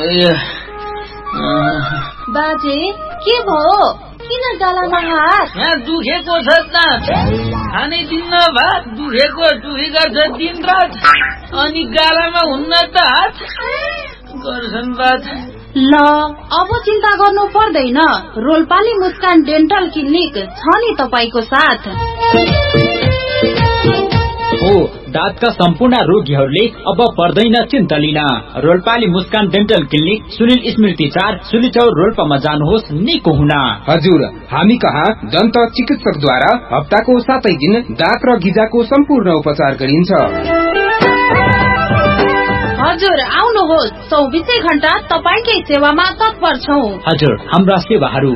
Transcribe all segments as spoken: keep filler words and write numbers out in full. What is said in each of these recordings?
बाजे के भयो? किन गालामा हात? यहाँ दुखेको छ दाँत, खानै दिन्न भात, दुखेको दुखी गर्छ दिन रात, अनि गालामा हुन्न त हात गर्छन् बात। ल अब चिन्ता गर्नु पर्दैन, रोल्पाली मुस्कान डेन्टल क्लिनिक छ नि तपाईको साथ। हो दाँतका सम्पूर्ण रोगीहरूले अब पर्दैन चिन्ता लिन। रोल्पाली मुस्कान डेन्टल क्लिनिक सुनिल स्मृति चार सुलिचौर रोल्पामा जानुहोस् निको हुन। हजुर, हामी कहाँ दन्त चिकित्सकद्वारा हप्ताको सातै दिन दाँत र गिजाको सम्पूर्ण उपचार गरिन्छ। हजुर आउनुहोस्, चौबिसै घण्टा तपाईकै सेवामा तत्पर छौं। हजुर, हाम्रा सेवाहरू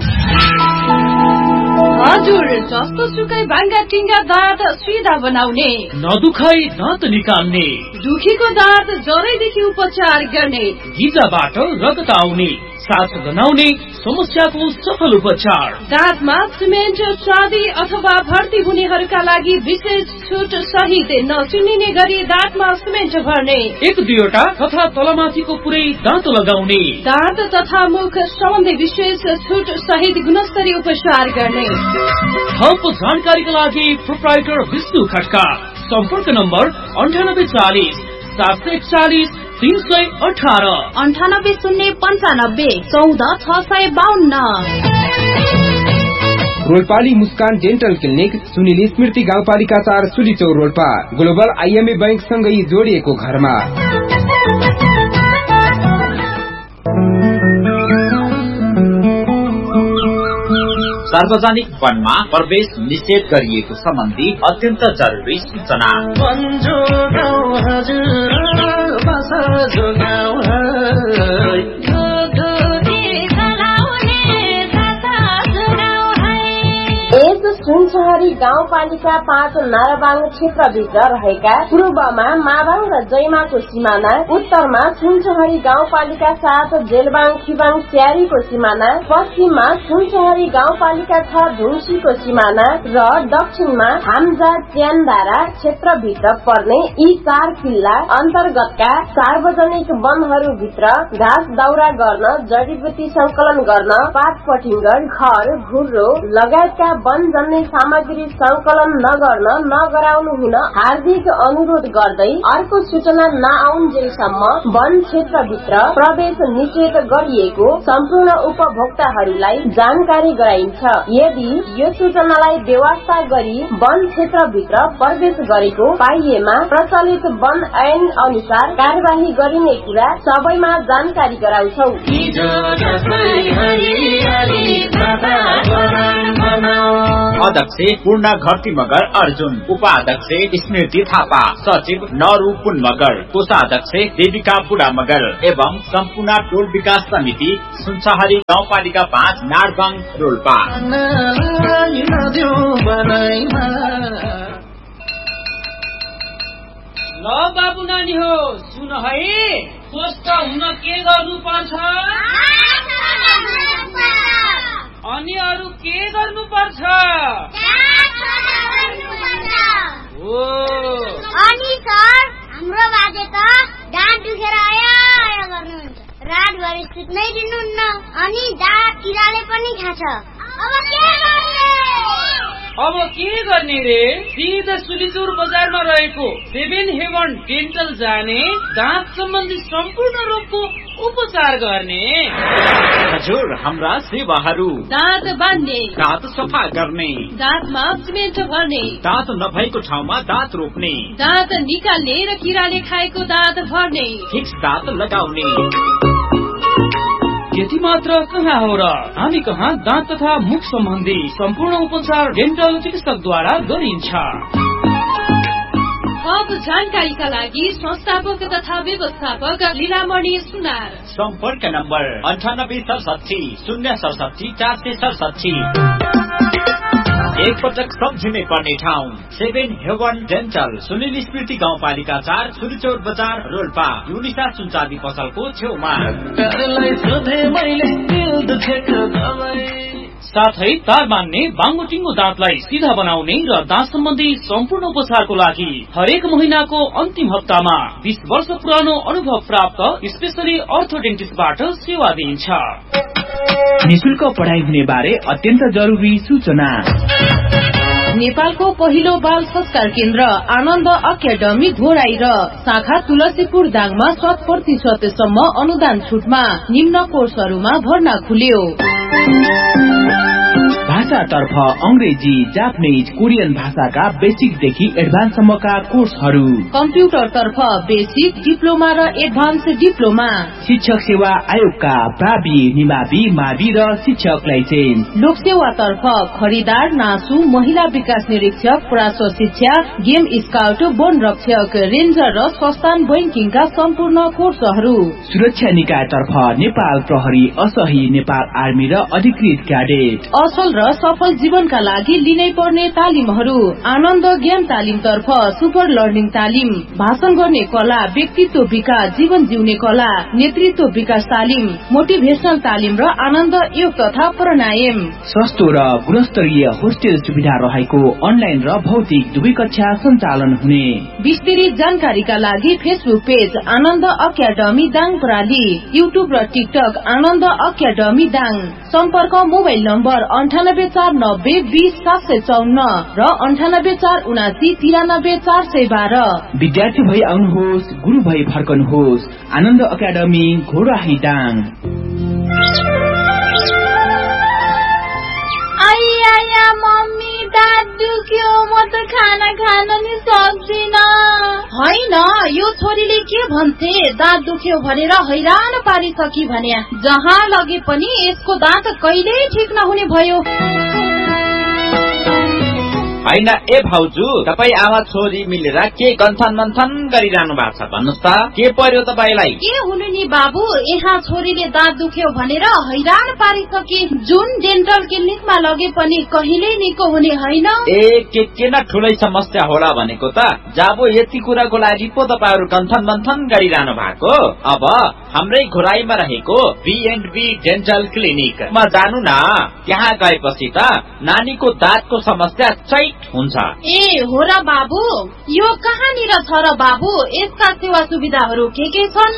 हजुर जस्तो सुकै भाङ्गा टिङ्गा दाँत सिधा बनाउने, नदुखाई दाँत निकाल्ने, दुखीको दाँत जरैदेखि उपचार गर्ने, गिजाबाट रगत आउने, सास गनाउने समस्याको सफल उपचार, दाँतमा सिमेन्ट चाँदी अथवा भर्ती हुनेहरूका लागि विशेष छुट सहित नचुनिने गरी दाँतमा सिमेन्ट भर्ने, एक दुईवटा तथा तलमाथिको पुरै दाँत लगाउने, दाँत तथा मुख सम्बन्धी विशेष छुट सहित गुणस्तरीय उपचार गर्ने। थप जानकारीका लागि प्रोप्राइटर विष्णु खड्का, सम्पर्क नम्बर अन्ठानब्बे चालिस सात सय एकचालिस तीन सय अठारह, अन्ठानब्बे शून्य पन्चानब्बे चौध छ सय बाहन्न। रोल्पाली मुस्कान डेन्टल क्लिनिक सुनिल स्मृति गाउँपालिका चार सुलिचौर रोल्पा, ग्लोबल आइएमए बैंक सँगै जोडिएको घरमा। सार्वजनिक वनमा प्रवेश निषेध गरिएको सम्बन्धी अत्यन्त जरुरी सूचना। सुनसहरी गाउँपालिका पाँच नाराबाङ क्षेत्रभित्र रहेका पूर्वमा माबाङ र जैमाको सिमाना, उत्तरमा सुनसहरी गाउँपालिका सात जेलबाङ खिबाङ स्यारीको सिमाना, पश्चिममा सुनसहरी गाउँपालिका छ धुन्सीको सिमाना र दक्षिणमा हाम्जा च्यानधारा क्षेत्रभित्र पर्ने यी चार किल्ला अन्तर्गतका सार्वजनिक वनहरूभित्र घाँस दाउरा गर्न, जडीबुटी संकलन गर्न, पात पटिङ्गर, घर घुर्रो लगायतका वन जन्य सामग्री संकलन नगर्न नगराउनु हुन हार्दिक अनुरोध गर्दै अर्को सूचना नआउन्जेलसम्म वन क्षेत्रभित्र प्रवेश निषेध गरिएको सम्पूर्ण उपभोक्ताहरूलाई जानकारी गराइन्छ। यदि यो सूचनालाई बेवास्ता गरी वन क्षेत्रभित्र प्रवेश गरेको पाइएमा प्रचलित वन ऐन अनुसार कार्यवाही गरिने कुरा सबैमा जानकारी गराउँछौ। अध्यक्ष पूर्ण घरती मगर अर्जुन, उपाध्यक्ष स्मृति थापा, सचिव नरू पुन मगर, कोषाध्यक्ष देविका बुढा मगर एवं सम्पूर्ण टोल विकास समिति सुनसहरी गाउँपालिका पाँच नारबाङ रोल्पा। ल बाबु नानी हो सुन है, स्वस्थ हुन के गर्नु पर्छ अनि अरू के गर्नु पर्छ? हो अनि सर हाम्रो बाजे त दाँत दुखेर आयो आयो गर्नुहुन्छ, रातभरि सुत्नै दिनुहुन्न, अनि दाँत किराले पनि खान्छ। अब के गर्ने? अब के गर्ने रे? सिधा सुलिचौर बजारमा रहेको सेभेन हेभन डेन्टल जाने, दाँत सम्बन्धी सम्पूर्ण रोगको उपचार गर्ने। हजुर, हाम्रा सेवाहरू दाँत बान्ने, दाँत सफा गर्ने, दाँतमा सिमेन्ट भर्ने, दाँत नभएको ठाउँमा दाँत रोप्ने, दाँत निकाल्ने र किराले खाएको दाँत भर्ने, फिक्स दाँत लगाउने। यति मात्र कहाँ हो र, हामी कहाँ दाँत तथा मुख सम्बन्धी सम्पूर्ण उपचार डेन्टल चिकित्सकद्वारा गरिन्छ। थप जानकारीका लागि संस्थापक तथा व्यवस्थापक लीलामणि सुनार, सम्पर्क नम्बर अन्ठानब्बे सडसठी शून्य सडसठी चार सय सडसठी। एक पटक सम्झिनै पर्ने ठाउँ सेभेन हेभन डेन्टल, सुनिल स्मृति गाउँपालिका चार सुलिचौर बजार रोल्पा, युनिसा सुनचाँदी पसलको छेउमा। साथै तार मान्ने बाङ्गोटिङ्गो दाँतलाई सिधा बनाउने र दाँत सम्बन्धी सम्पूर्ण उपचारको लागि हरेक महिनाको अन्तिम हप्तामा बीस वर्ष पुरानो अनुभव प्राप्त स्पेशली अर्थोडेन्टिस्टबाट सेवा दिइन्छ। निशुल्क पढाइ हुने बारे अत्यन्त जरुरी सूचना। नेपालको पहिलो बाल संस्कार केन्द्र आनन्द अकादमी घोराई र शाखा तुलसीपुर दाङमा शत प्रतिशत सम्म अनुदान छुटमा निम्न कोर्सहरूमा भर्ना खुल्यो। भाषातर्फ अंग्रेजी, जापानीज, कोरियन भाषाका बेसिकदेखि एडभान्ससम्मका कोर्सहरू। कम्प्युटरतर्फ बेसिक, डिप्लोमा र एडभान्स डिप्लोमा। शिक्षक सेवा आयोगका प्रावि, निमावि, मावि र शिक्षक लाइसेन्स। लोकसेवातर्फ खरिदार, नासु, महिला विकास निरीक्षक, प्राश्व शिक्षा, गेम स्काउट, वन रक्षक, रेन्जर र संस्थान बैंकिङका सम्पूर्ण कोर्सहरू। सुरक्षा निकायतर्फ नेपाल प्रहरी, असही, नेपाल आर्मी र अधिकृत क्याडेट। असल र सफल जीवनका लागि लिनै पर्ने तालिमहरू। आनन्द ज्ञान तालिम तर्फ सुपर लर्निङ तालिम, भाषण गर्ने कला, व्यक्तित्व विकास, जीवन जिउने कला, नेतृत्व विकास तालिम, मोटिभेशनल तालिम र आनन्द योग तथा प्राणायाम। सस्तो र गुणस्तरीय होस्टेल सुविधा रहेको अनलाइन र भौतिक दुवै कक्षा सञ्चालन हुने। विस्तृत जानकारीका लागि फेसबुक पेज आनन्द अकादमी दाङ प्राली, युट्युब र टिकटक आनन्द अकादमी दाङ। सम्पर्क मोबाइल नम्बर अन्ठानब्बे चार नब्बे बीस सात सय चौन्न र अन्ठानब्बे चार उनासी तिरानब्बे चार सय बाह्र। विद्यार्थी भई आउनुहोस्, गुरु भई फर्कनुहोस्। आनन्द अकादमी घोराही दाङ। आइया मम्मी दाँत दुख्यो, म त खाना खान नि सक्दिन। होइन, यो छोरीले के भन्छे, दाँत दुख्यो भनेर हैरान पारिसकी भने जहाँ लगे पनि यसको दाँत कहिल्यै ठिक नहुने भयो। होइन ए भाउजू, तपाई आमा छोरी मिलेर के गन्थन मन्थन गरिरहनु भएको छ भन्नुस् त, के पर्यो तपाईलाई? के हुनु नि बाबु, यहाँ छोरीले दाँत दुख्यो भनेर हैरान पारिसके, जुन डेन्टल क्लिनिकमा लगे पनि कहिल्यै निको हुने होइन। ए के के न ठुलै समस्या होला भनेको त, जाबो यति कुराको लागि पो तपाईहरु गन्थन मन्थन गरिरहनु भएको। अब हाम्रै घोराईमा रहेको बी एन्ड बी डेन्टल क्लिनिकमा जानु न, त्यहाँ गएपछि त नानीको दाँतको समस्या चैट हुन्छ। ए हो र बाबु, यो कहाँनिर छ र बाबु, यसका सेवा सुविधाहरू के के छन्?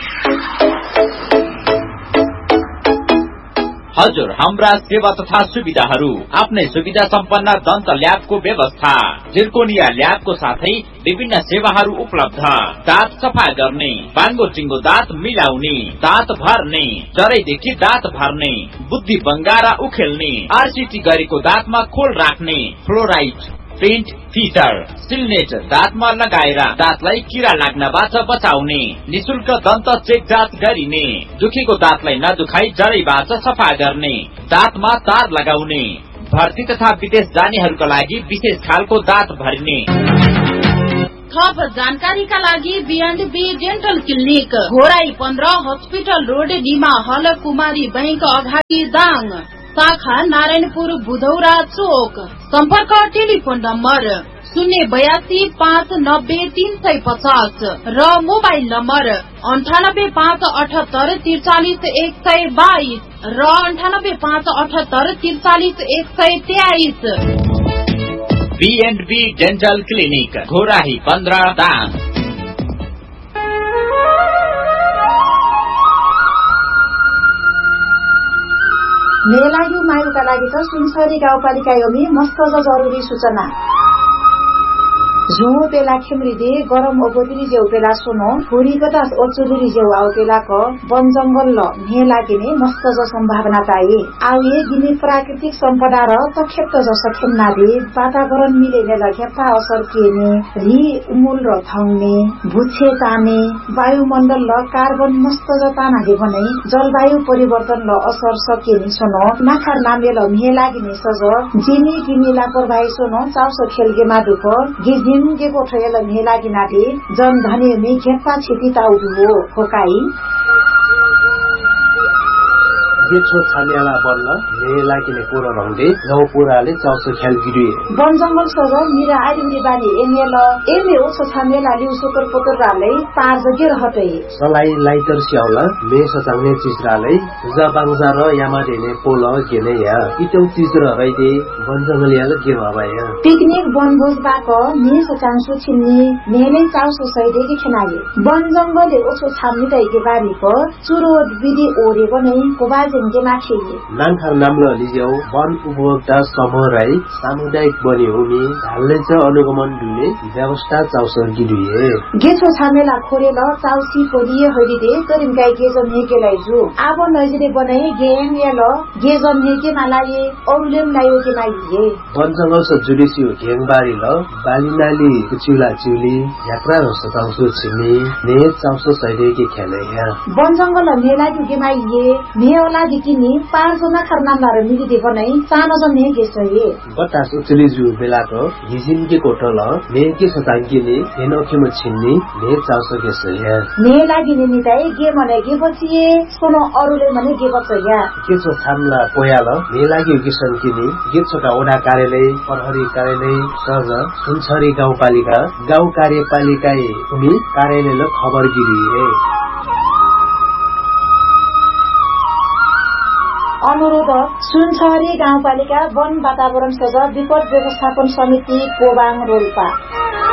हजुर, हाम्रा सेवा तथा सुविधाहरू आफ्नै सुविधा सम्पन्न दन्त ल्याबको व्यवस्था, जिर्कोनिया ल्याबको साथै विभिन्न सेवाहरू उपलब्ध। दाँत सफा गर्ने, बाङ्गो टिङ्गो दाँत मिलाउने, दाँत भर्ने, जरैदेखि दाँत भर्ने, बुद्धि बङ्गारा उखेल्ने, आरसीटी गरेको दाँतमा खोल राख्ने, फ्लोराइड, प्रिन्ट, फिटर, सिलनेट दाँतमा लगाएर दाँतलाई किरा लाग्नबाट बचाउने, निशुल्क दन्त चेक जाँच गरिने, दुखेको दाँतलाई नदुखाई जरैबाट सफा गर्ने, दाँतमा तार लगाउने, भर्ती तथा विदेश जानेहरूका लागि विशेष खालको दाँत भर्ने। थप जानकारीका लागि beyond be dental clinic, Ghorahi पन्ध्र, हस्पिटल रोड, निमा हल, कुमारी बैंक अगाडि दाङ, शाखा नारायणपुर बुधौरा चोक। सम्पर्क टेलिफोन नम्बर शून्य बयासी पाँच नब्बे तीन सय पचास र मोबाइल नम्बर अन्ठानब्बे पाँच अठहत्तर त्रिचालिस एक सय बाइस र अन्ठानब्बे पाँच अठहत्तर त्रिचालिस एक सय तेइस। Be and be dental clinic, Ghorahi पन्ध्र दाङ। मेलायु मायुका लागि त सुनसरी गाउँपालिका योमी मस्त जरुरी सूचना। झुमु पेला खेम्रिदे गरम ओबोतिरी जेउ पेला सोनो फुरी बतास ओचुलुरी जेउ आउ पेला क वन जंगल ल ने लागिने मस्त ज सम्भावना पाए। आउ ये गिने प्राकृतिक सम्पदा र तखेप्त ज सखेन्ना दे वातावरण मिलेने लग्यापा असर केने रि उमुल र थौने भुछे ताने वायुमण्डल ल कार्बन मस्त ज तानागे भने जलवायु परिवर्तन ल असर सकेनी सोनो नाखार नामे ल ने लागिने सज जिनी गिनी लापरवाही सोनो चाउसो खेलगे मादुक गिजी गेको ठयल मेलागी नाथे जन धने मे खेप्पा छिपी ताउदु हो फोकाई। जेठो छानेला बन्न नेला किने कोरो रंगले गाउँ पुराले चाउसो ख्याल गिरिए वन जंगल सर मिरा आइडी बानी एमएल एमे ओ छानेला लिउ सोकर पोतर राले पार जगे रहते सलाई लाइटर स्याउला मे सचाउने चिजराले जाबाङजा र यामाडेने पोल गेने या इतौ चिज र रैदे वन जंगल याल के भबाया पिकनिक वनभोज बाक मे सचांसु छिन्नी नेले चाउसो सैदे के खनाले वन जंगलले ओछो छाम्नी दैके बारी प चुरो विधि ओरे बनै कोबाजन के माछे नानखार नामले लिजेउ वन उपभोक्ता समूह राई सामुदायिक बनि हुमी हालले च अनुगमन दुले व्यवस्था चाउसो गिरिए गेछो छामेला खोरेल चाउसी पोलिए हरिदे तरिम गाई गेजन हेकेलाई जु आबो नजिरे बनाए गेम याल गेजन हेके मालाए अरुलेम लायो के माइए वन जंगल स जुडिसी घेङबारी ल बालिनाली कुचिला चिउली यात्रा र सताउसो छिमी ने चाउसो सैदे के खेले या वन जंगल मेला के माइए नेओला दिकिनी पाँच जना खरनाम र मिलिदे बनाई सानो जने गेसए बतास उचली जु बेलाको हिजिन के कोटल ने के सतांकीले हेनोखे म छिन्नी ने चाउसो गेसए ने लागिने निताई गे मने गे बचिए सोनो अरुले मने गे बचया के छ थामला पोयाल ने लागि किसन किनी गे छोटा ओडा कार्यालय प्रहरी कार्यालय सज सुनछरी गाउँपालिका गाउँ कार्यपालिकाए उनी कार्यालयले खबर गिरिए अनुरोध सुनछरी गाउँपालिका वन वातावरण सज विपद व्यवस्थापन समिति कोबाङ रोल्पा।